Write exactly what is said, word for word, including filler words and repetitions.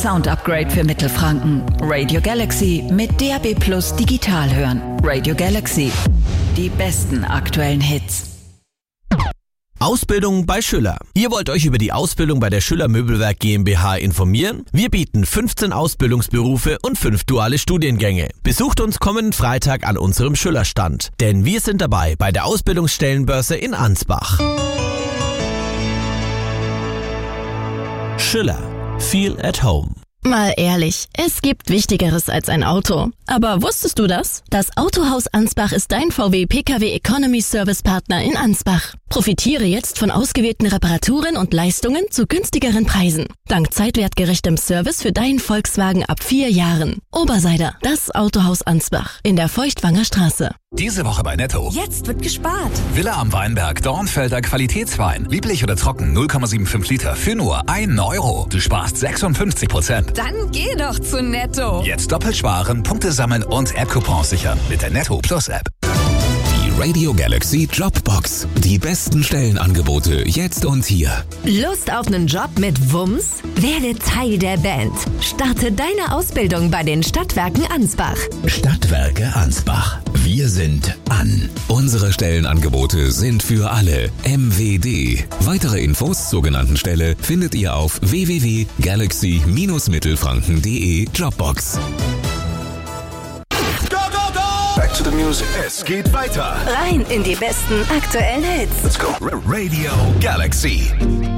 Sound-Upgrade für Mittelfranken. Radio Galaxy mit D A B Plus digital hören. Radio Galaxy. Die besten aktuellen Hits. Ausbildung bei Schüller. Ihr wollt euch über die Ausbildung bei der Schüller Möbelwerk GmbH informieren? Wir bieten fünfzehn Ausbildungsberufe und fünf duale Studiengänge. Besucht uns kommenden Freitag an unserem Schülerstand, denn wir sind dabei bei der Ausbildungsstellenbörse in Ansbach. Schüller. Feel at home. Mal ehrlich, es gibt Wichtigeres als ein Auto. Aber wusstest du das? Das Autohaus Ansbach ist dein V W P K W Economy Service Partner in Ansbach. Profitiere jetzt von ausgewählten Reparaturen und Leistungen zu günstigeren Preisen. Dank zeitwertgerechtem Service für deinen Volkswagen ab vier Jahren. Oberseider, das Autohaus Ansbach in der Feuchtwanger Straße. Diese Woche bei Netto. Jetzt wird gespart. Villa am Weinberg, Dornfelder Qualitätswein. Lieblich oder trocken, null Komma fünfundsiebzig Liter für nur ein Euro. Du sparst sechsundfünfzig Prozent. Dann geh doch zu Netto. Jetzt doppelt sparen, Punkte sammeln und App-Coupons sichern mit der Netto Plus App. Die Radio Galaxy Jobbox. Die besten Stellenangebote jetzt und hier. Lust auf einen Job mit Wumms? Werde Teil der Band. Starte deine Ausbildung bei den Stadtwerken Ansbach. Stadtwerke Ansbach. Wir sind an. Unsere Stellenangebote sind für alle. M W D. Weitere Infos zur genannten Stelle findet ihr auf w w w punkt galaxy Bindestrich mittelfranken punkt de Jobbox. Back to the music. Es geht weiter. Rein in die besten aktuellen Hits. Let's go. Radio Galaxy.